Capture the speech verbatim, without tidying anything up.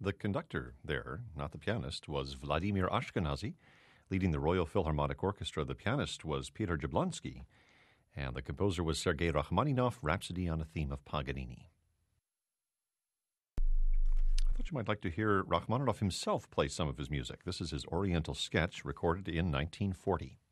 The conductor there, not the pianist, was Vladimir Ashkenazy. Leading the Royal Philharmonic Orchestra, the pianist was Peter Jablonski, and the composer was Sergei Rachmaninoff, Rhapsody on a Theme of Paganini. I thought you might like to hear Rachmaninoff himself play some of his music. This is his Oriental Sketch, recorded in nineteen forty.